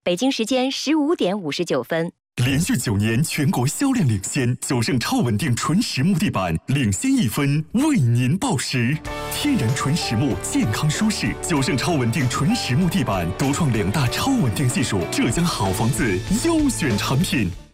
北京时间15:59。 连续9年全国销量领先，9胜超稳定纯实木地板领先1分，为您报时。天然纯实木，健康舒适，9胜超稳定纯实木地板独创2大超稳定技术，浙江好房子优选产品。